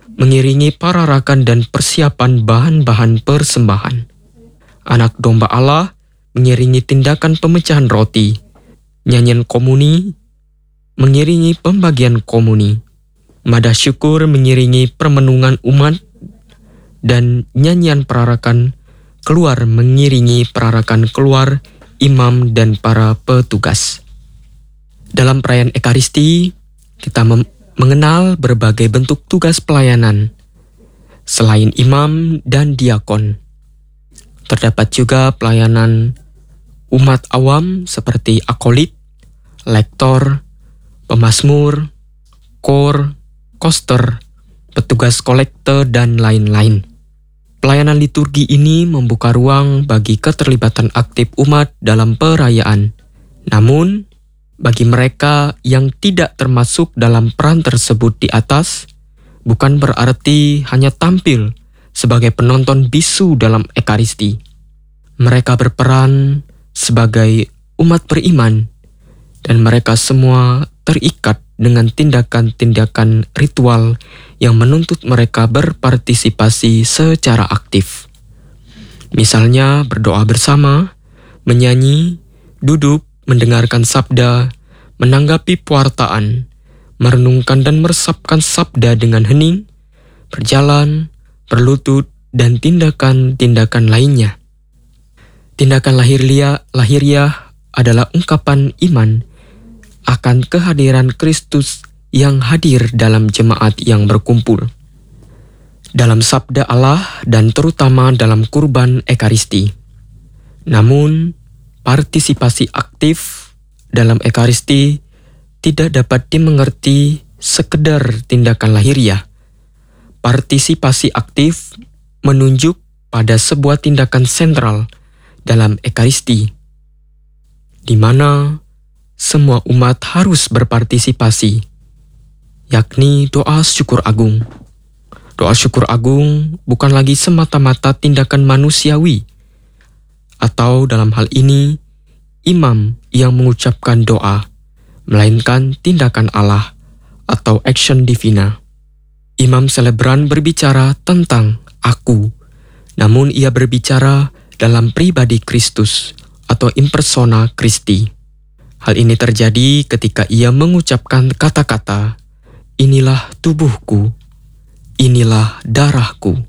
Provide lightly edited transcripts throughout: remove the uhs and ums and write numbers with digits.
mengiringi pararakan dan persiapan bahan-bahan persembahan. Anak domba Allah mengiringi tindakan pemecahan roti, nyanyian komuni mengiringi pembagian komuni, madah syukur mengiringi permenungan umat, dan nyanyian perarakan keluar mengiringi perarakan keluar imam dan para petugas. Dalam perayaan Ekaristi, kita mengenal berbagai bentuk tugas pelayanan. Selain imam dan diakon, terdapat juga pelayanan umat awam seperti akolit, lektor, pemazmur, kor, koster, petugas kolekte, dan lain-lain. Pelayanan liturgi ini membuka ruang bagi keterlibatan aktif umat dalam perayaan. Namun, bagi mereka yang tidak termasuk dalam peran tersebut di atas, bukan berarti hanya tampil sebagai penonton bisu dalam Ekaristi. Mereka berperan sebagai umat beriman, dan mereka semua terikat dengan tindakan-tindakan ritual yang menuntut mereka berpartisipasi secara aktif. Misalnya berdoa bersama, menyanyi, duduk, mendengarkan sabda, menanggapi pewartaan, merenungkan dan meresapkan sabda dengan hening, berjalan, berlutut, dan tindakan-tindakan lainnya. Tindakan lahiriah adalah ungkapan iman akan kehadiran Kristus yang hadir dalam jemaat yang berkumpul, dalam sabda Allah dan terutama dalam kurban Ekaristi. Namun, partisipasi aktif dalam Ekaristi tidak dapat dimengerti sekedar tindakan lahiriah. Partisipasi aktif menunjuk pada sebuah tindakan sentral dalam Ekaristi, di mana semua umat harus berpartisipasi, yakni doa syukur agung. Doa syukur agung bukan lagi semata-mata tindakan manusiawi, atau dalam hal ini, imam yang mengucapkan doa, melainkan tindakan Allah atau action divina. Imam selebran berbicara tentang aku, namun ia berbicara dalam pribadi Kristus atau in persona Christi. Hal ini terjadi ketika ia mengucapkan kata-kata, "Inilah tubuhku, inilah darahku."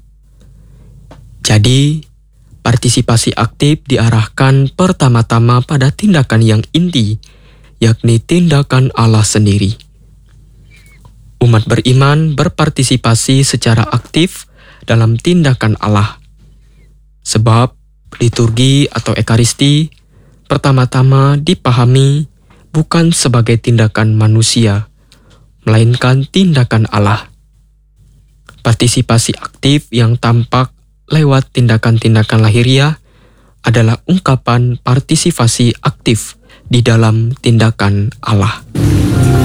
Jadi, partisipasi aktif diarahkan pertama-tama pada tindakan yang inti, yakni tindakan Allah sendiri. Umat beriman berpartisipasi secara aktif dalam tindakan Allah. Sebab liturgi atau Ekaristi pertama-tama dipahami bukan sebagai tindakan manusia, melainkan tindakan Allah. Partisipasi aktif yang tampak lewat tindakan-tindakan lahiriah adalah ungkapan partisipasi aktif di dalam tindakan Allah.